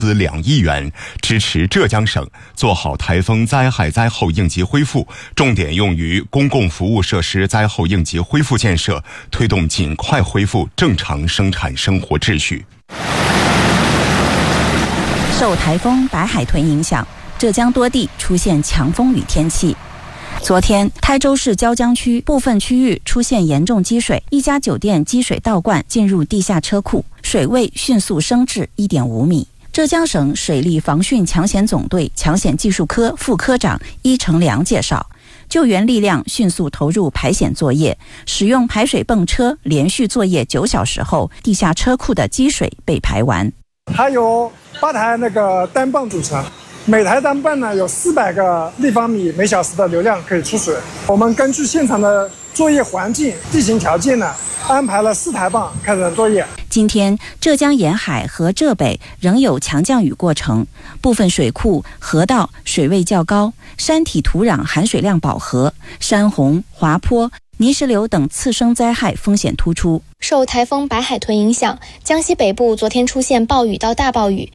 资2亿元，支持浙江省做好台风灾害灾后应急恢复，重点用于公共服务设施灾后应急恢复建设，推动尽快恢复正常生产生活秩序。 受台风白海豚影响，浙江多地出现强风雨天气。昨天，台州市椒江区部分区域出现严重积水，一家酒店积水倒灌进入地下车库，水位迅速升至1.5米。浙江省水利防汛抢险总队抢险技术科副科长伊成良介绍，救援力量迅速投入排险作业，使用排水泵车连续作业9小时后，地下车库的积水被排完。 它由8台单泵组成，每台单泵呢有400个立方米每小时的流量可以出水。我们根据现场的作业环境、地形条件呢，安排了4台泵开展作业。 今天，浙江沿海和浙北仍有强降雨过程，部分水库、河道水位较高，山体土壤含水量饱和，山洪、滑坡、泥石流等次生灾害风险突出。 受台风白海豚影响，江西北部昨天出现暴雨到大暴雨。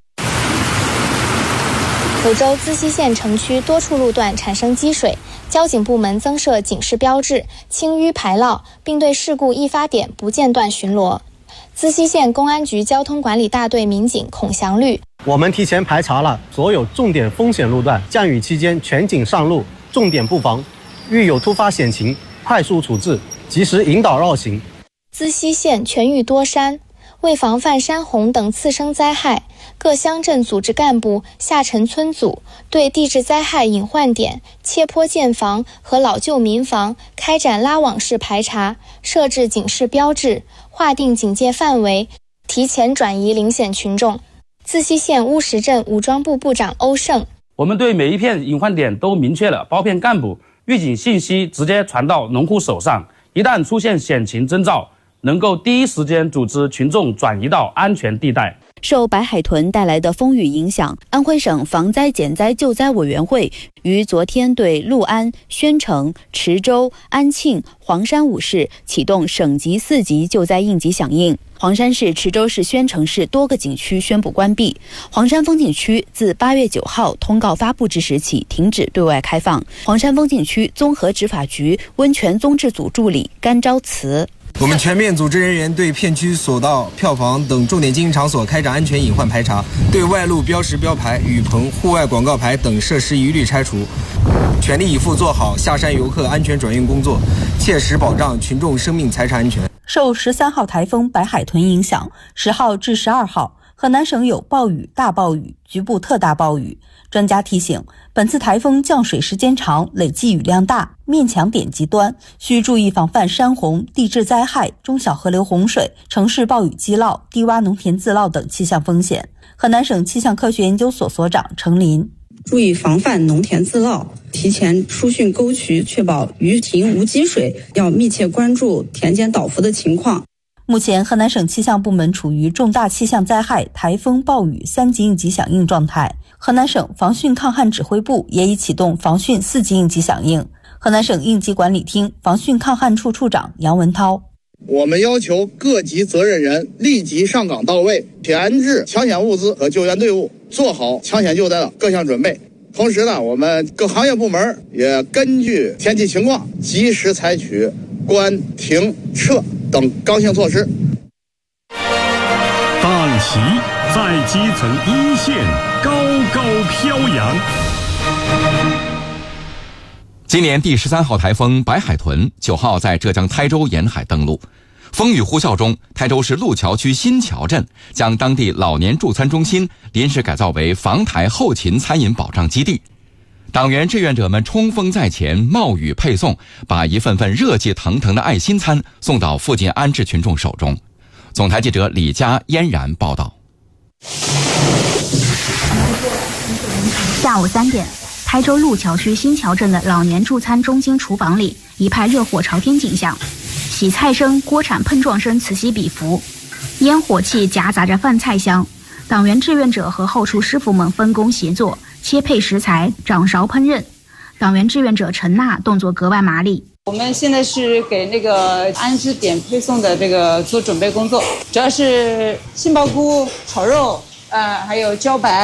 福州资溪县城区多处路段产生积水，交警部门增设警示标志、清淤排涝，并对事故易发点不间断巡逻。资溪县公安局交通管理大队民警孔祥律： 我们提前排查了所有重点风险路段，降雨期间全警上路，重点布防，遇有突发险情快速处置，及时引导绕行。 资溪县全域多山，为防范山洪等次生灾害，各乡镇组织干部下沉村组，对地质灾害隐患点、切坡建房和老旧民房开展拉网式排查，设置警示标志，划定警戒范围，提前转移临险群众。资溪县乌石镇武装部部长欧胜： 我们对每一片隐患点都明确了包片干部，预警信息直接传到农户手上，一旦出现险情征兆，能够第一时间组织群众转移到安全地带。 受白海豚带来的风雨影响，安徽省防灾减灾救灾委员会于昨天对六安、宣城、池州、安庆、黄山5市启动省级4级救灾应急响应。黄山市、池州市、宣城市多个景区宣布关闭，黄山风景区自8月9号通告发布之时起停止对外开放。黄山风景区综合执法局温泉综治组助理甘昭慈： 我们全面组织人员对片区索道、票房等重点经营场所开展安全隐患排查，对外路标识标牌、雨棚、户外广告牌等设施一律拆除，全力以赴做好下山游客安全转运工作，切实保障群众生命财产安全。 受13号台风白海豚影响，10号至12号，河南省有暴雨、大暴雨、局部特大暴雨。专家提醒，本次台风降水时间长，累计雨量大，面强点极端，需注意防范山洪、地质灾害、中小河流洪水、城市暴雨积涝、低洼农田自涝等气象风险。河南省气象科学研究所所长程林： 注意防范农田自涝，提前疏浚沟渠，确保鱼塘无积水，要密切关注田间倒伏的情况。 目前，河南省气象部门处于重大气象灾害、台风、暴雨3级应急响应状态。河南省防汛抗旱指挥部也已启动防汛4级应急响应。河南省应急管理厅防汛抗旱处处长杨文涛： 我们要求各级责任人立即上岗到位，添置抢险物资和救援队伍，做好抢险救灾的各项准备。同时呢，我们各行业部门也根据天气情况，及时采取关、停、撤等刚性措施。 大旗在基层一线高高飘扬。 今年第13号台风白海豚9号在浙江台州沿海登陆，风雨呼啸中，台州市路桥区新桥镇将当地老年助餐中心临时改造为防台后勤餐饮保障基地。党员志愿者们冲锋在前，冒雨配送，把一份份热气腾腾的爱心餐送到附近安置群众手中。总台记者李佳嫣然报道。 下午3点，台州路桥区新桥镇的老年助餐中心厨房里一派热火朝天景象，洗菜声、锅铲碰撞声此起彼伏，烟火气夹杂着饭菜香。党员志愿者和后厨师傅们分工协作，切配食材，掌勺烹饪。党员志愿者陈娜动作格外麻利。 我们现在是给那个安置点配送的这个做准备工作，主要是杏鲍菇炒肉、 还有茭白。